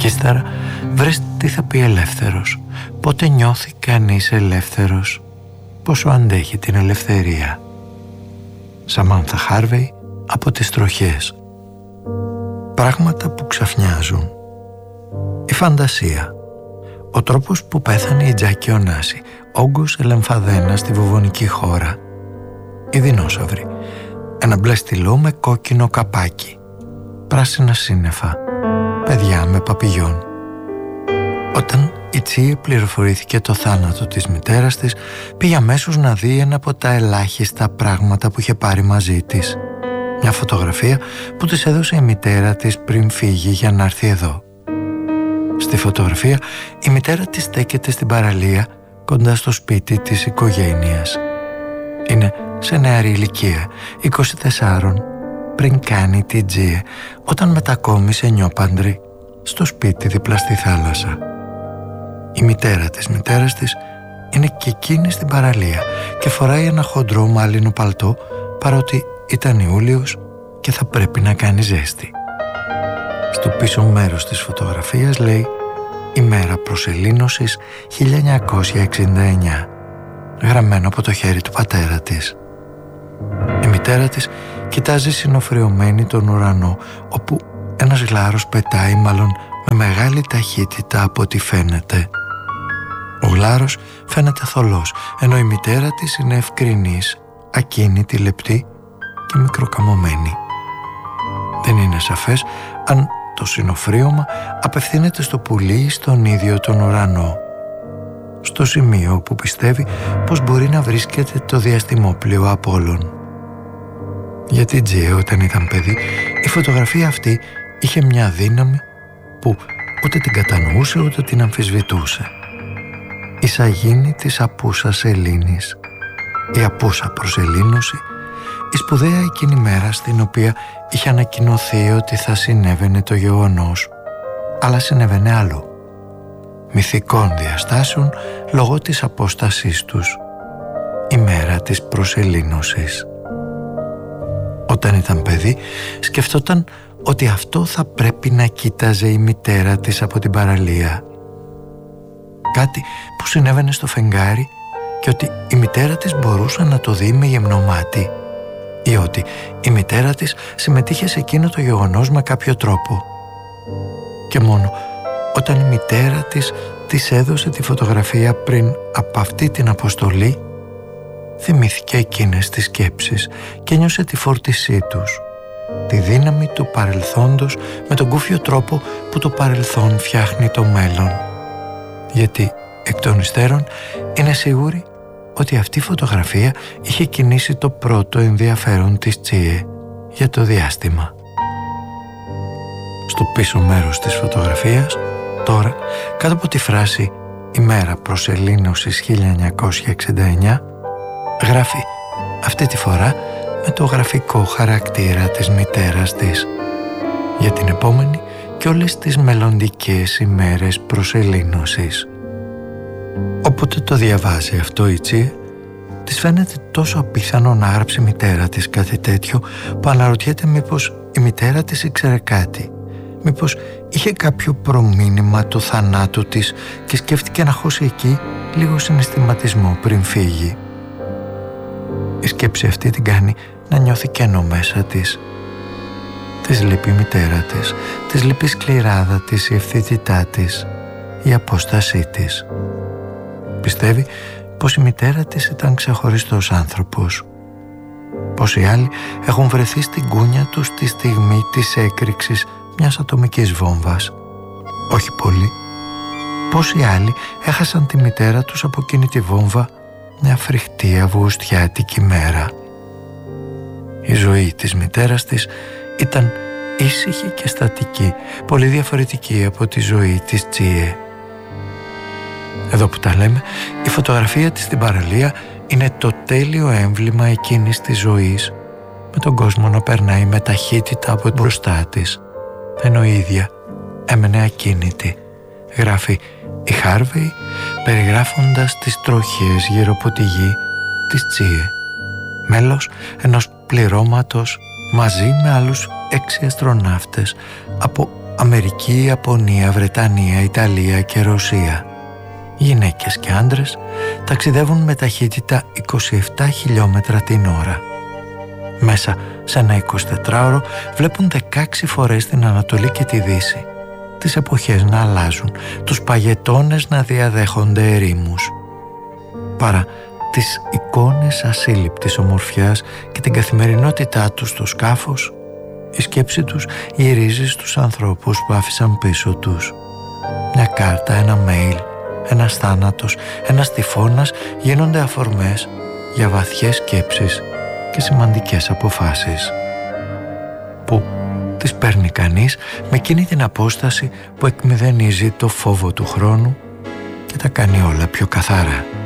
Κι ύστερα βρες τι θα πει ελεύθερος, πότε νιώθει κανείς ελεύθερος, πόσο αντέχει την ελευθερία. Σαμάνθα Χάρβεϊ από τις τροχές. Πράγματα που ξαφνιάζουν. Η φαντασία. Ο τρόπος που πέθανε η Τζάκη Ωνάση, όγκος ελεμφαδένα στη βουβονική χώρα. Οι δεινόσαυροι. Ένα μπλε στυλό με κόκκινο καπάκι. Πράσινα σύννεφα. Παιδιά με παπηγιόν. Όταν η Τσίε πληροφορήθηκε το θάνατο της μητέρας της, πήγε αμέσως να δει ένα από τα ελάχιστα πράγματα που είχε πάρει μαζί της. Μια φωτογραφία που της έδωσε η μητέρα της πριν φύγει για να έρθει εδώ. Στη φωτογραφία η μητέρα της στέκεται στην παραλία κοντά στο σπίτι της οικογένειας. Είναι σε νεαρή ηλικία, 24, πριν κάνει την Τσίε, όταν μετακόμισε νιόπαντρη στο σπίτι δίπλα στη θάλασσα. Η μητέρα της μητέρας της είναι και εκείνη στην παραλία και φοράει ένα χοντρό μάλινο παλτό, παρότι ήταν Ιούλιος και θα πρέπει να κάνει ζέστη. Στο πίσω μέρος της φωτογραφίας λέει «Ημέρα προσελήνωσης 1969», γραμμένο από το χέρι του πατέρα της. Η μητέρα της κοιτάζει συνοφριωμένη τον ουρανό, όπου ένας γλάρος πετάει, μάλλον με μεγάλη ταχύτητα από ό,τι φαίνεται. Ο γλάρος φαίνεται θολός, ενώ η μητέρα της είναι ευκρινής, ακίνητη, λεπτή και μικροκαμωμένη. Δεν είναι σαφές αν το συνοφρίωμα απευθύνεται στο πουλί ή στον ίδιο τον ουρανό, στο σημείο που πιστεύει πως μπορεί να βρίσκεται το διαστημόπλοιο Απόλλων. Για την Τσίε όταν ήταν παιδί, η φωτογραφία αυτή είχε μια δύναμη που ούτε την κατανοούσε ούτε την αμφισβητούσε. Η σαγίνη της απούσας Ελλήνης, η απούσα προσελήνωση, η σπουδαία εκείνη μέρα στην οποία είχε ανακοινωθεί ότι θα συνέβαινε το γεγονός, αλλά συνέβαινε άλλο, μυθικών διαστάσεων λόγω της απόστασής τους, η μέρα της προσελήνωσης. Όταν ήταν παιδί, σκεφτόταν ότι αυτό θα πρέπει να κοίταζε η μητέρα της από την παραλία. Κάτι που συνέβαινε στο φεγγάρι και ότι η μητέρα της μπορούσε να το δει με γεμνό μάτι, ή ότι η μητέρα της συμμετείχε σε εκείνο το γεγονός με κάποιο τρόπο. Και μόνο όταν η μητέρα της έδωσε τη φωτογραφία πριν από αυτή την αποστολή, θυμήθηκε εκείνες τις σκέψεις και νιώσε τη φόρτισή τους, τη δύναμη του παρελθόντος με τον κούφιο τρόπο που το παρελθόν φτιάχνει το μέλλον. Γιατί εκ των υστέρων είναι σίγουρη ότι αυτή η φωτογραφία είχε κινήσει το πρώτο ενδιαφέρον της Τσίε για το διάστημα. Στο πίσω μέρος της φωτογραφίας, τώρα, κάτω από τη φράση «Ημέρα προσελήνωσης 1969», γράφει αυτή τη φορά με το γραφικό χαρακτήρα της μητέρας της για την επόμενη και όλες τις μελλοντικές ημέρες προσελήνωσης. Όποτε το διαβάζει αυτό η Τσίε, της φαίνεται τόσο απίθανο να γράψει η μητέρα της κάτι τέτοιο που αναρωτιέται μήπως η μητέρα της ήξερε κάτι, μήπως είχε κάποιο προμήνυμα του θανάτου της και σκέφτηκε να χώσει εκεί λίγο συναισθηματισμό πριν φύγει. Η σκέψη αυτή την κάνει να νιώθει κενό μέσα της. Της λείπει η μητέρα της, της λείπει η σκληράδα της, η ευθύτητά της, η απόστασή της. Πιστεύει πως η μητέρα της ήταν ξεχωριστός άνθρωπος, πως οι άλλοι έχουν βρεθεί στην κούνια τους τη στιγμή της έκρηξης μιας ατομικής βόμβας. Όχι πολύ. Πως οι άλλοι έχασαν τη μητέρα τους από εκείνη τη βόμβα μια φρικτή αυγουστιάτικη μέρα. Η ζωή της μητέρας της ήταν ήσυχη και στατική, πολύ διαφορετική από τη ζωή της Τσίε. Εδώ που τα λέμε, η φωτογραφία της στην παραλία είναι το τέλειο έμβλημα εκείνης της ζωής, με τον κόσμο να περνάει με ταχύτητα από μπροστά της, ενώ η ίδια έμενε ακίνητη, γράφει η Χάρβεϊ, περιγράφοντας τις τροχές γύρω από τη γη της Τσίε, μέλος ενός πληρώματος μαζί με άλλους 6 αστροναύτες από Αμερική, Ιαπωνία, Βρετανία, Ιταλία και Ρωσία. Γυναίκες και άντρες ταξιδεύουν με ταχύτητα 27 χιλιόμετρα την ώρα. Μέσα σε ένα 24ωρο βλέπουν 16 φορές την Ανατολή και τη Δύση, τις εποχές να αλλάζουν, τους παγετώνες να διαδέχονται ερήμους. Παρά τις εικόνες ασύλληπτης ομορφιάς και την καθημερινότητά τους στο σκάφος, η σκέψη τους γυρίζει στους ανθρώπους που άφησαν πίσω τους. Μια κάρτα, ένα mail, ένας θάνατος, ένας τυφώνας γίνονται αφορμές για βαθιές σκέψεις και σημαντικές αποφάσεις που τις παίρνει κανείς με εκείνη την απόσταση που εκμηδενίζει το φόβο του χρόνου και τα κάνει όλα πιο καθαρά.